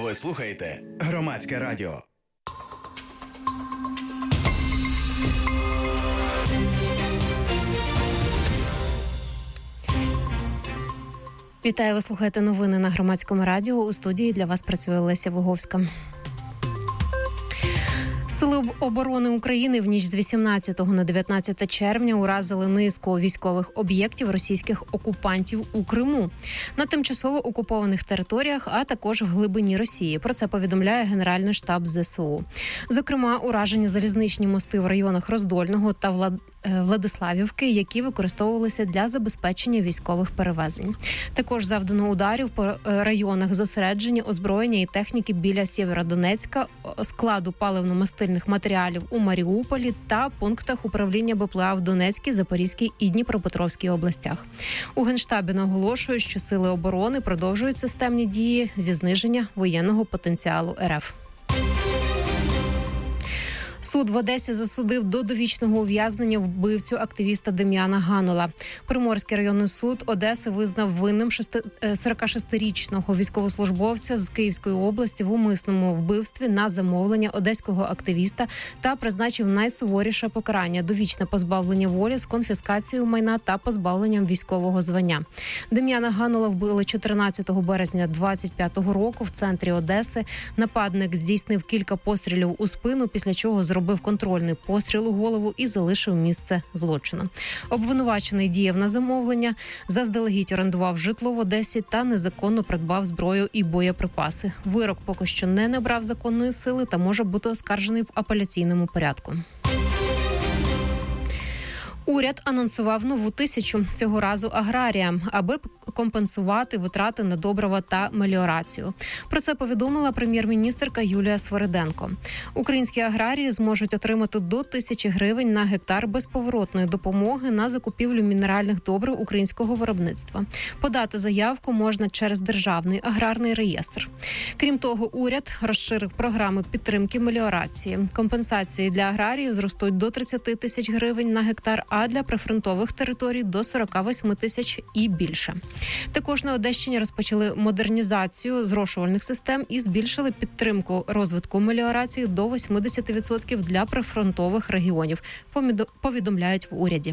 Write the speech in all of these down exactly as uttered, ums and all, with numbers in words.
Ви слухаєте Громадське радіо. Вітаю, ви слухаєте новини на Громадському радіо. У студії для вас працює Леся Виговська. Сили оборони України в ніч з вісімнадцятого на дев'ятнадцяте червня уразили низку військових об'єктів російських окупантів у Криму, на тимчасово окупованих територіях, а також в глибині Росії. Про це повідомляє Генеральний штаб зе се у. Зокрема, уражені залізничні мости в районах Роздольного та Влад... Владиславівки, які використовувалися для забезпечення військових перевезень. Також завдано ударів по районах зосередження озброєння і техніки біля Сєвєродонецька, складу паливно-мастильних матеріалів у Маріуполі та пунктах управління Бе Пе Ел А в Донецькій, Запорізькій і Дніпропетровській областях. У Генштабі наголошують, що сили оборони продовжують системні дії зі зниження воєнного потенціалу Ер Еф. Суд в Одесі засудив до довічного ув'язнення вбивцю активіста Дем'яна Ганола. Приморський районний суд Одеси визнав винним сорокашестирічного військовослужбовця з Київської області в умисному вбивстві на замовлення одеського активіста та призначив найсуворіше покарання – довічне позбавлення волі з конфіскацією майна та позбавленням військового звання. Дем'яна Ганола вбили чотирнадцятого березня двадцять п'ятого року в центрі Одеси. Нападник здійснив кілька пострілів у спину, після чого зробив контрольний постріл у голову і залишив місце злочину. Обвинувачений діяв на замовлення, заздалегідь орендував житло в Одесі та незаконно придбав зброю і боєприпаси. Вирок поки що не набрав законної сили та може бути оскаржений в апеляційному порядку. Уряд анонсував нову тисячу, цього разу аграріям, аби компенсувати витрати на добрива та меліорацію. Про це повідомила прем'єр-міністерка Юлія Свириденко. Українські аграрії зможуть отримати до тисячі гривень на гектар безповоротної допомоги на закупівлю мінеральних добрив українського виробництва. Подати заявку можна через Державний аграрний реєстр. Крім того, уряд розширив програми підтримки меліорації. Компенсації для аграріїв зростуть до тридцять тисяч гривень на гектар, а для прифронтових територій до сорок вісім тисяч і більше. Також на Одещині розпочали модернізацію зрошувальних систем і збільшили підтримку розвитку меліорації до вісімдесят відсотків для прифронтових регіонів, повідомляють в уряді.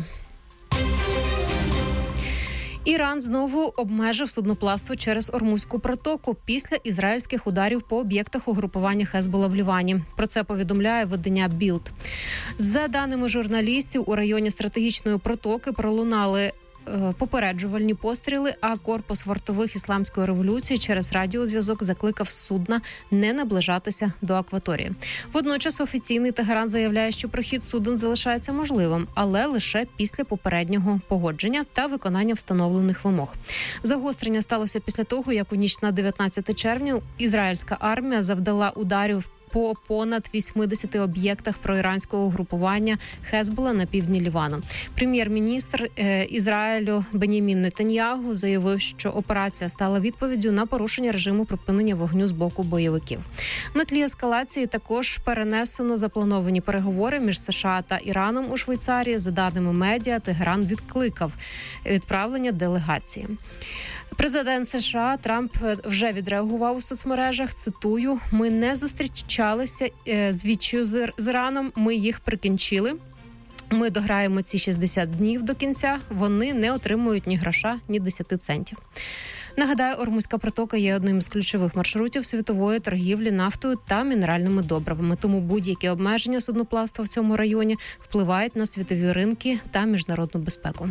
Іран знову обмежив судноплавство через Ормузьку протоку після ізраїльських ударів по об'єктах угрупування Хезбола в Лівані. Про це повідомляє видання Білд. За даними журналістів, у районі стратегічної протоки пролунали попереджувальні постріли, а корпус вартових Ісламської революції через радіозв'язок закликав судна не наближатися до акваторії. Водночас офіційний Тегеран заявляє, що прохід суден залишається можливим, але лише після попереднього погодження та виконання встановлених вимог. Загострення сталося після того, як у ніч на дев'ятнадцяте червня ізраїльська армія завдала ударів по понад вісімдесяти об'єктах проіранського угрупування Хезбола на півдні Лівану. Прем'єр-міністр е, Ізраїлю Бенямін Нетаньягу заявив, що операція стала відповіддю на порушення режиму припинення вогню з боку бойовиків. На тлі ескалації також перенесено заплановані переговори між США та Іраном у Швейцарії. За даними медіа, Тегеран відкликав відправлення делегації. Президент США Трамп вже відреагував у соцмережах, цитую, «Ми не зустрічалися з відчаю з Іраном, ми їх прикінчили. Ми дограємо ці шістдесят днів до кінця, вони не отримують ні гроша, ні десяти центів». Нагадаю, Ормузька протока є одним з ключових маршрутів світової торгівлі нафтою та мінеральними добривами, тому будь-які обмеження судноплавства в цьому районі впливають на світові ринки та міжнародну безпеку.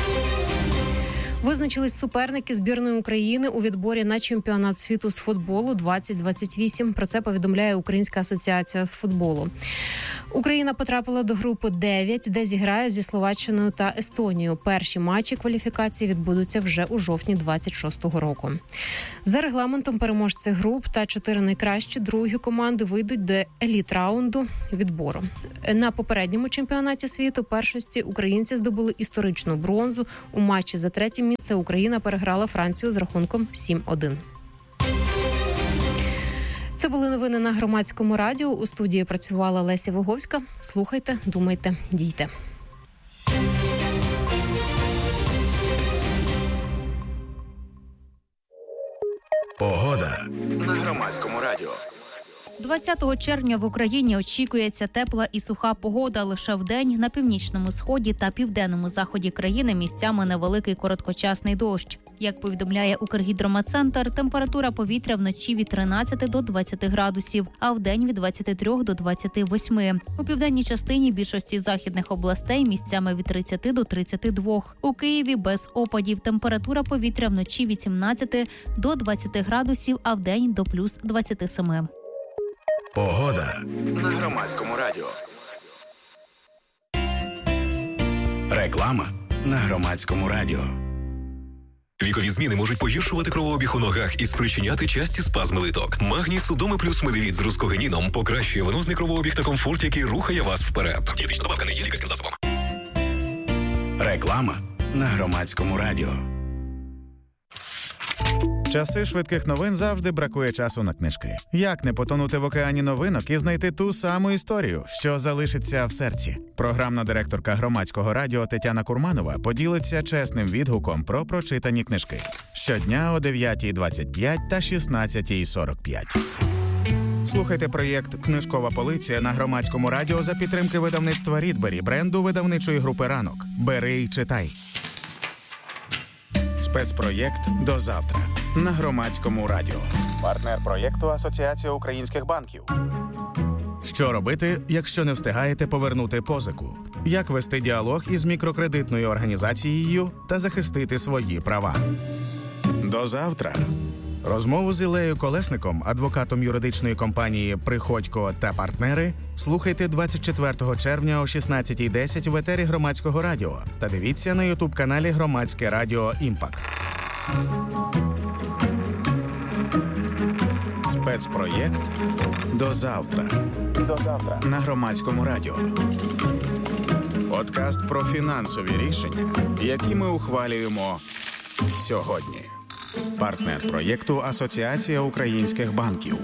Визначились суперники збірної України у відборі на чемпіонат світу з футболу двадцять двадцять вісім. Про це повідомляє Українська асоціація з футболу. Україна потрапила до групи дев'ять, де зіграє зі Словаччиною та Естонією. Перші матчі кваліфікації відбудуться вже у жовтні двадцять шостого року. За регламентом переможці груп та чотири найкращі другі команди вийдуть до еліт-раунду відбору. На попередньому чемпіонаті світу першості українці здобули історичну бронзу. У матчі за третє місце Україна переграла Францію з рахунком сім один. Це були новини на Громадському радіо. У студії працювала Леся Виговська. Слухайте, думайте, дійте. Погода на Громадському радіо. двадцятого червня в Україні очікується тепла і суха погода. Лише вдень на північному сході та південному заході країни місцями невеликий короткочасний дощ. Як повідомляє Укргідрометцентр, температура повітря вночі від тринадцяти до двадцяти градусів, а вдень від двадцяти трьох до двадцяти восьми. У південній частині більшості західних областей місцями від тридцяти до тридцяти двох. У Києві без опадів. Температура повітря вночі від сімнадцяти до двадцяти градусів, а вдень до плюс двадцяти семи. Погода на Громадському радіо. Реклама на Громадському радіо. Вікові зміни можуть погіршувати кровообіг у ногах і спричиняти часті спазми литок. Магній Судоми плюс Медевіт з рускогеніном покращує венозний кровообіг та комфорт, який рухає вас вперед. Дієтична добавка не є лікарським засобом. Реклама на Громадському радіо. Часи швидких новин завжди бракує часу на книжки. Як не потонути в океані новинок і знайти ту саму історію, що залишиться в серці? Програмна директорка Громадського радіо Тетяна Курманова поділиться чесним відгуком про прочитані книжки. Щодня о дев'ятій двадцять п'ять та шістнадцятій сорок п'ять. Слухайте проєкт «Книжкова полиця» на Громадському радіо за підтримки видавництва «Рідбері», бренду видавничої групи «Ранок». Бери й читай. Спецпроєкт «До завтра» на Громадському радіо. Партнер проєкту «Асоціація українських банків». Що робити, якщо не встигаєте повернути позику? Як вести діалог із мікрокредитною організацією та захистити свої права? До завтра. Розмову з Іллею Колесником, адвокатом юридичної компанії «Приходько та партнери», слухайте двадцять четвертого червня о шістнадцятій десять в етері Громадського радіо та дивіться на ютуб-каналі Громадське радіо «Імпакт». Спецпроєкт «До завтра». До завтра на Громадському радіо. Подкаст про фінансові рішення, які ми ухвалюємо сьогодні. Партнер проєкту «Асоціація українських банків».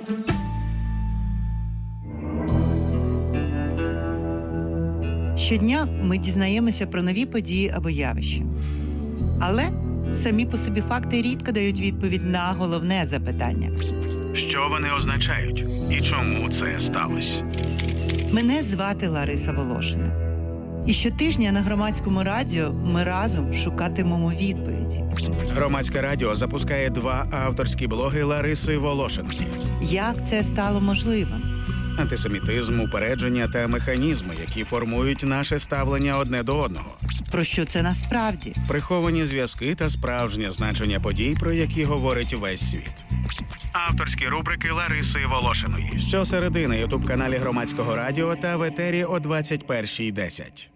Щодня ми дізнаємося про нові події або явища. Але самі по собі факти рідко дають відповідь на головне запитання. Що вони означають? І чому це сталося? Мене звати Лариса Волошина. І щотижня на Громадському радіо ми разом шукатимемо відповіді. Громадське радіо запускає два авторські блоги Лариси Волошиної. Як це стало можливим? Антисемітизм, упередження та механізми, які формують наше ставлення одне до одного. Про що це насправді? Приховані зв'язки та справжнє значення подій, про які говорить весь світ. Авторські рубрики Лариси Волошиної. Щосереди на ютуб-каналі Громадського радіо та в етері о двадцять першій десять.